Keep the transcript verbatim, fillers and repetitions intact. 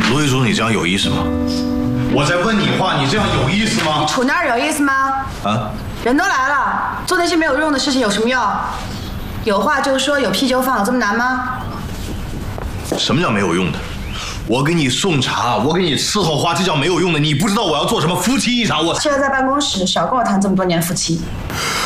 罗一竹，你这样有意思吗？我在问你话，你这样有意思吗？ 杵那儿有意思吗？ 啊？ 人都来了，做那些没有用的事情有什么用？有话就说，有啤酒放，有这么难吗？ 什么叫没有用的？我给你送茶，我给你伺候花，这叫没有用的。你不知道我要做什么？夫妻一场，我现在在办公室，少跟我谈这么多年夫妻。